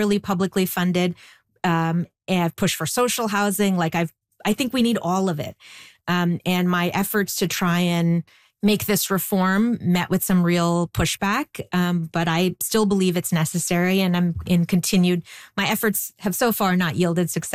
federally publicly funded. And I've pushed for social housing. I think we need all of it. And my efforts to try and make this reform met with some real pushback. But I still believe it's necessary, and my efforts have so far not yielded success.